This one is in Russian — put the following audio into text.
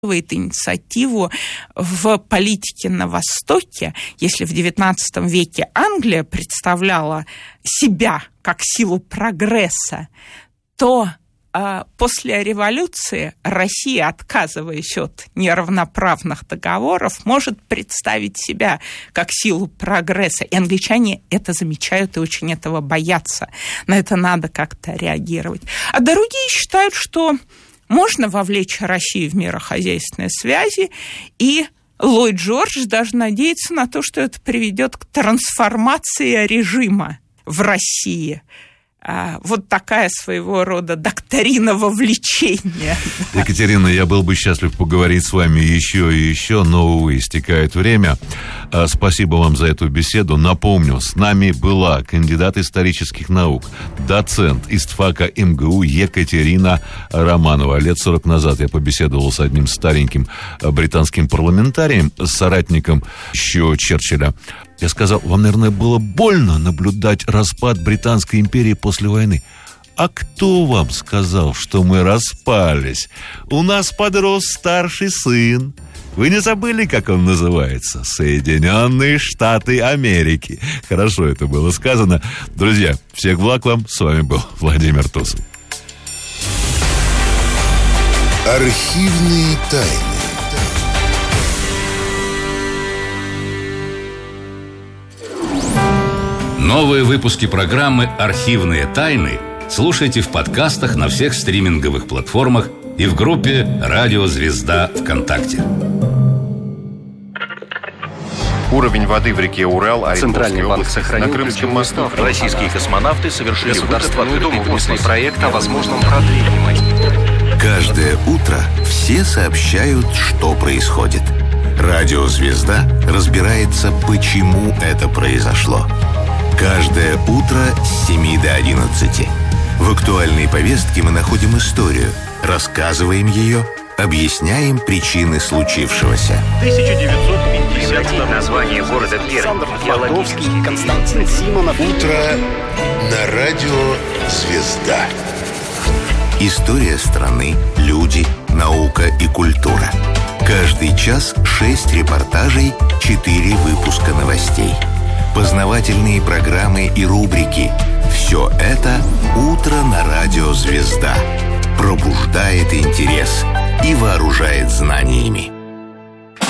инициативу в политике на Востоке. Если в XIX веке Англия представляла себя как силу прогресса, то после революции Россия, отказываясь от неравноправных договоров, может представить себя как силу прогресса. И англичане это замечают и очень этого боятся. На это надо как-то реагировать. А другие считают, что можно вовлечь Россию в мирохозяйственные связи, и Ллойд Джордж даже надеется на то, что это приведет к трансформации режима в России. Вот такая своего рода доктрина вовлечения. Екатерина, я был бы счастлив поговорить с вами еще и еще, но, увы, истекает время. Спасибо вам за эту беседу. Напомню, с нами была кандидат исторических наук, доцент ИСТФАКа МГУ Екатерина Романова. Лет 40 назад я побеседовал с одним стареньким британским парламентарием, соратником еще Черчилля. Я сказал, вам, наверное, было больно наблюдать распад Британской империи после войны. А кто вам сказал, что мы распались? У нас подрос старший сын. Вы не забыли, как он называется? Соединенные Штаты Америки. Хорошо это было сказано. Друзья, всех благ вам. С вами был Владимир Тусов. Архивные тайны. Новые выпуски программы «Архивные тайны» слушайте в подкастах на всех стриминговых платформах и в группе «Радио Звезда» ВКонтакте. Уровень воды в реке Урал, Центральный банк сохранил на Крымском мосту. Российские космонавты совершили Государственную Думу внесли проект о возможном продлении. Каждое утро все сообщают, что происходит. Радио «Звезда» разбирается, почему это произошло. Каждое утро с 7 до 11. В актуальной повестке мы находим историю, рассказываем ее, объясняем причины случившегося. 1950 название города Пермь. Флотовский, Константин Симонов. Утро на радио «Звезда». История страны, люди, наука и культура. Каждый час 6 репортажей, 4 выпуска новостей. Познавательные программы и рубрики. Все это «Утро на радио «Звезда». Пробуждает интерес и вооружает знаниями.